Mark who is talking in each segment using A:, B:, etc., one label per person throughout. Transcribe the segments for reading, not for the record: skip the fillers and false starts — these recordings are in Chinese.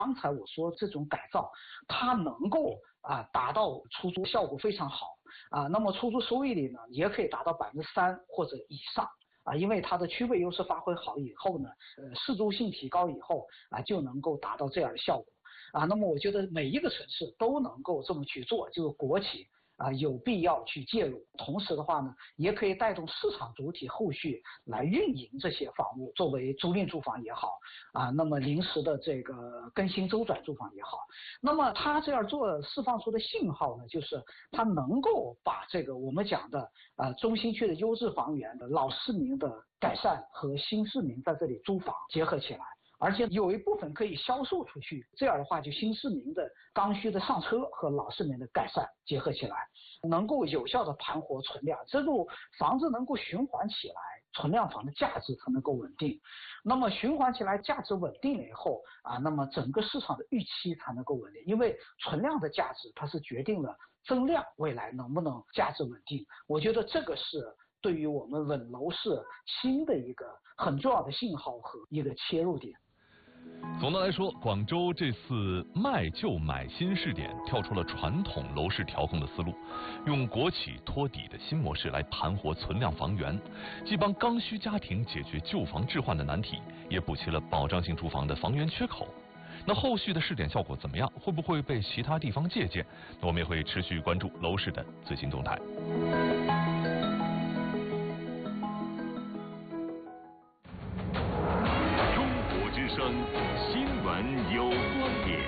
A: 刚才我说这种改造，它能够达到出租效果非常好那么出租收益率呢也可以达到3%或者以上因为它的区位优势发挥好以后呢，适度性提高以后就能够达到这样的效果那么我觉得每一个城市都能够这么去做，就是国企有必要去介入，同时的话呢，也可以带动市场主体后续来运营这些房屋，作为租赁住房也好那么临时的这个更新周转住房也好，那么它这样做释放出的信号呢，就是它能够把这个我们讲的中心区的优质房源的老市民的改善和新市民在这里租房结合起来。而且有一部分可以销售出去，这样的话就新市民的刚需的上车和老市民的改善结合起来，能够有效的盘活存量，这种房子能够循环起来，存量房的价值才能够稳定。那么循环起来价值稳定了以后那么整个市场的预期才能够稳定，因为存量的价值它是决定了增量未来能不能价值稳定。我觉得这个是对于我们稳楼市新的一个很重要的信号和一个切入点。
B: 总的来说，广州这次卖旧买新试点跳出了传统楼市调控的思路，用国企托底的新模式来盘活存量房源，既帮刚需家庭解决旧房置换的难题，也补齐了保障性住房的房源缺口。那后续的试点效果怎么样？会不会被其他地方借鉴？我们也会持续关注楼市的最新动态。
C: 新闻有观点，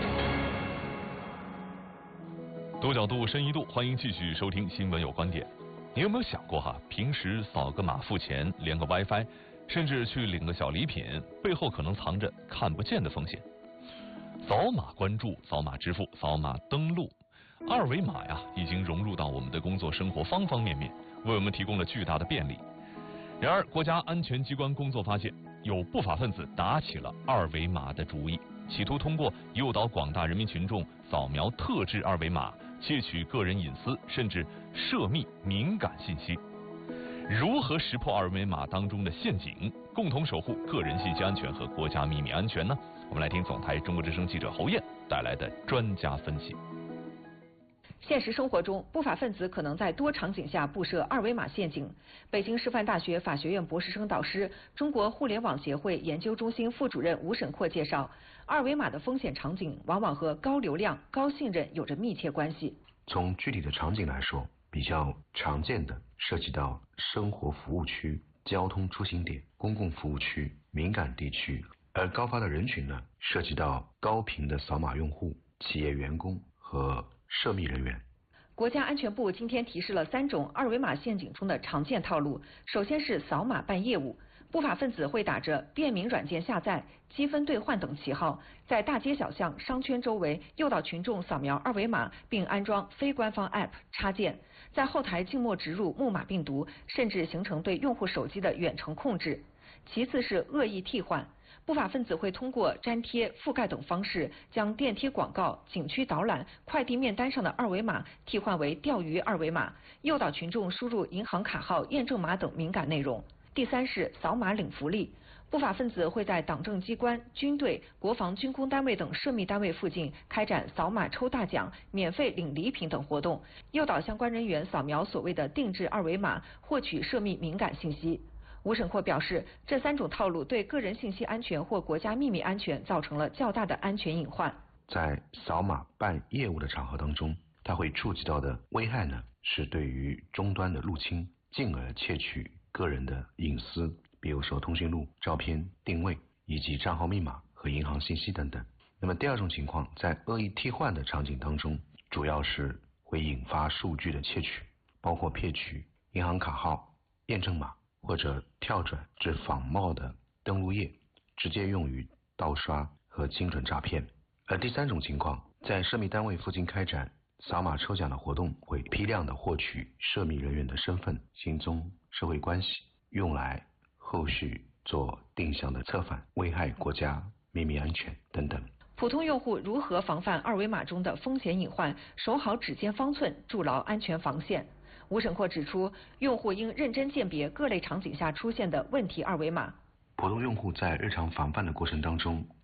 B: 多角度深一度，欢迎继续收听新闻有观点。你有没有想过平时扫个码付钱，连个 WiFi， 甚至去领个小礼品，背后可能藏着看不见的风险？扫码关注、扫码支付、扫码登录，二维码已经融入到我们的工作生活方方面面，为我们提供了巨大的便利。然而，国家安全机关工作发现，有不法分子打起了二维码的主意，企图通过诱导广大人民群众扫描特制二维码，窃取个人隐私，甚至涉密敏感信息。如何识破二维码当中的陷阱，共同守护个人信息安全和国家秘密安全呢？我们来听总台中国之声记者侯艳带来的专家分析。
D: 现实生活中，不法分子可能在多场景下布设二维码陷阱。北京师范大学法学院博士生导师、中国互联网协会研究中心副主任吴沈阔介绍，二维码的风险场景往往和高流量、高信任有着密切关系。
E: 从具体的场景来说，比较常见的涉及到生活服务区、交通出行点、公共服务区、敏感地区，而高发的人群呢，涉及到高频的扫码用户、企业员工和涉密人员。
D: 国家安全部今天提示了3种二维码陷阱中的常见套路。首先是扫码办业务，不法分子会打着便民软件下载、积分兑换等旗号，在大街小巷、商圈周围诱导群众扫描二维码，并安装非官方 App 插件，在后台静默植入木马病毒，甚至形成对用户手机的远程控制。其次是恶意替换，不法分子会通过粘贴、覆盖等方式，将电梯广告、景区导览、快递面单上的二维码替换为钓鱼二维码，诱导群众输入银行卡号、验证码等敏感内容。第三是扫码领福利，不法分子会在党政机关、军队、国防军工单位等涉密单位附近开展扫码抽大奖、免费领礼品等活动，诱导相关人员扫描所谓的定制二维码，获取涉密敏感信息。吴沈阔表示，这3种套路对个人信息安全或国家秘密安全造成了较大的安全隐患。
E: 在扫码办业务的场合当中，它会触及到的危害呢，是对于终端的入侵，进而窃取个人的隐私，比如说通讯录、照片、定位以及账号密码和银行信息等等。那么第2种情况，在恶意替换的场景当中，主要是会引发数据的窃取，包括窃取银行卡号、验证码，或者跳转至仿冒的登录页，直接用于盗刷和精准诈骗。而第3种情况，在涉密单位附近开展扫码抽奖的活动，会批量的获取涉密人员的身份、行踪、社会关系，用来后续做定向的策反，危害国家秘密安全等等。
D: 普通用户如何防范二维码中的风险隐患，守好指尖方寸，筑牢安全防线？吴沈阔指出，用户应认真鉴别各类场景下出现的问题二维码。
E: 普通用户在日常防范的过程当中，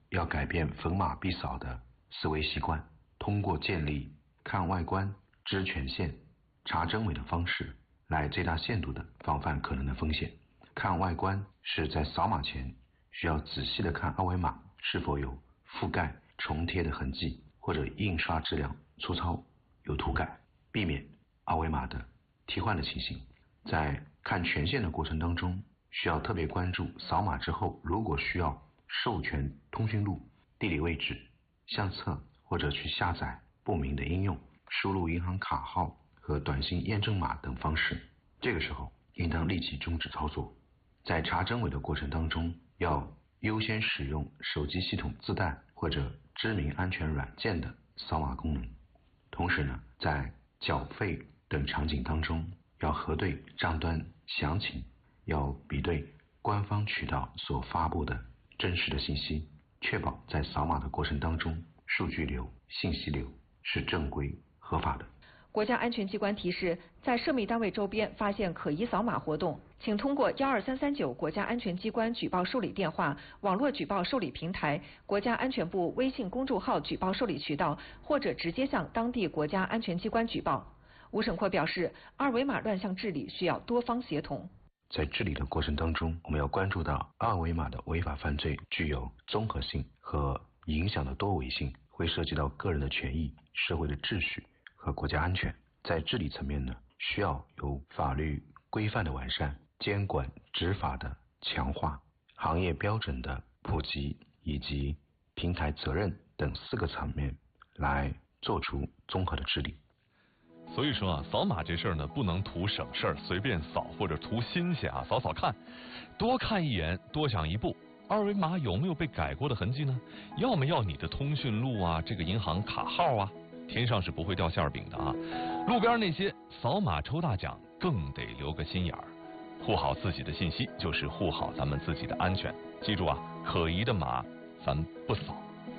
E: 要改变逢码必扫的思维习惯，通过建立看外观、知权限、查真伪的方式，来最大限度地防范可能的风险。看外观是在扫码前需要仔细地看二维码是否有覆盖、重贴的痕迹，或者印刷质量粗糙、有涂改，避免二维码的替换的情形。在看权限的过程当中，需要特别关注扫码之后，如果需要授权通讯录、地理位置、相册或者去下载不明的应用，输入银行卡号和短信验证码等方式，这个时候应当立即终止操作。在查真伪的过程当中，要优先使用手机系统自带或者知名安全软件的扫码功能。同时呢，在缴费等场景当中，要核对账单详情，要比对官方渠道所发布的真实的信息，确保在扫码的过程当中，数据流、信息流是正规合法的。
D: 国家安全机关提示，在涉密单位周边发现可疑扫码活动，请通过12339国家安全机关举报受理电话、网络举报受理平台、国家安全部微信公众号举报受理渠道，或者直接向当地国家安全机关举报。吴审阔表示，二维码乱象治理需要多方协同。
E: 在治理的过程当中，我们要关注到二维码的违法犯罪具有综合性和影响的多维性，会涉及到个人的权益、社会的秩序和国家安全。在治理层面呢，需要有法律规范的完善、监管执法的强化、行业标准的普及以及平台责任等4个层面来做出综合的治理。
B: 所以说啊，扫码这事儿呢，不能图省事儿随便扫，或者图新鲜啊扫扫看，多看一眼，多想一步。二维码有没有被改过的痕迹呢？要没要你的通讯录啊，这个银行卡号啊？天上是不会掉馅饼的啊！路边那些扫码抽大奖更得留个心眼儿，护好自己的信息就是护好咱们自己的安全。记住啊，可疑的码咱不扫。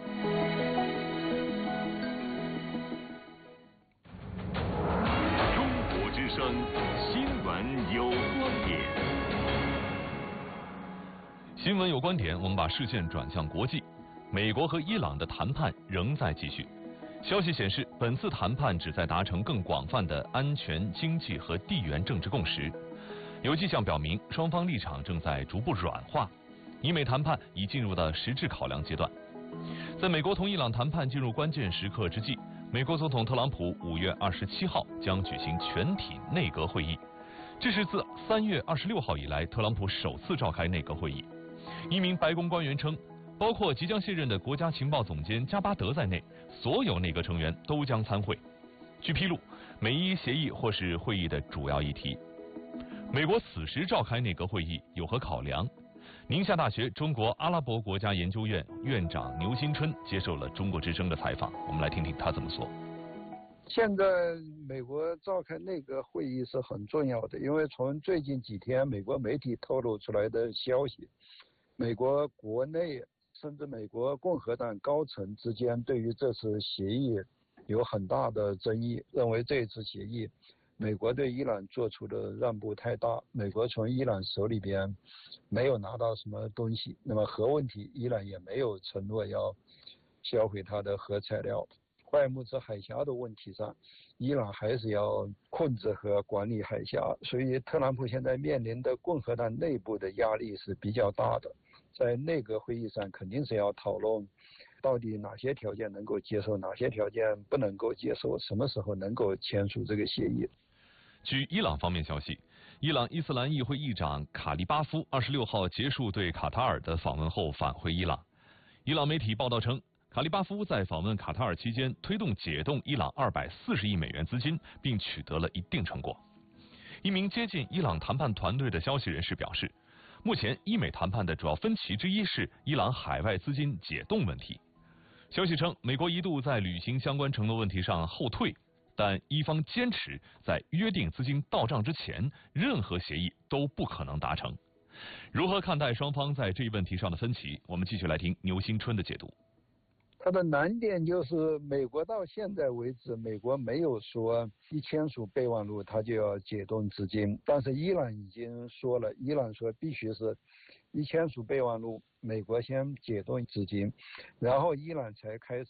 C: 中国之声新闻有观点。
B: 新闻有观点，我们把视线转向国际。美国和伊朗的谈判仍在继续。消息显示，本次谈判旨在达成更广泛的安全、经济和地缘政治共识。有迹象表明，双方立场正在逐步软化，以美谈判已进入到实质考量阶段。在美国同伊朗谈判进入关键时刻之际，美国总统特朗普5月27号将举行全体内阁会议，这是自3月26号以来特朗普首次召开内阁会议。一名白宫官员称，包括即将卸任的国家情报总监加巴德在内，所有内阁成员都将参会。据披露，美伊协议或是会议的主要议题。美国此时召开内阁会议有何考量？宁夏大学中国阿拉伯国家研究院院长牛新春接受了中国之声的采访，我们来听听他怎么说。
F: 现在美国召开内阁会议是很重要的，因为从最近几天美国媒体透露出来的消息，美国国内甚至美国共和党高层之间对于这次协议有很大的争议，认为这次协议美国对伊朗做出的让步太大，美国从伊朗手里边没有拿到什么东西，那么核问题伊朗也没有承诺要销毁它的核材料，霍尔木兹海峡的问题上，伊朗还是要控制和管理海峡，所以特朗普现在面临的共和党内部的压力是比较大的。在内阁会议上肯定是要讨论到底哪些条件能够接受，哪些条件不能够接受，什么时候能够签署这个协议。
B: 据伊朗方面消息，伊朗伊斯兰议会议长卡利巴夫26号结束对卡塔尔的访问后返回伊朗。伊朗媒体报道称，卡利巴夫在访问卡塔尔期间推动解冻伊朗240亿美元资金，并取得了一定成果。一名接近伊朗谈判团队的消息人士表示，目前伊美谈判的主要分歧之一是伊朗海外资金解冻问题。消息称，美国一度在履行相关承诺问题上后退，但伊方坚持在约定资金到账之前，任何协议都不可能达成。如何看待双方在这一问题上的分歧？我们继续来听牛新春的解读。
F: 它的难点就是美国到现在为止，美国没有说一签署备忘录它就要解冻资金，但是伊朗已经说了，伊朗说必须是一签署备忘录，美国先解冻资金，然后伊朗才开始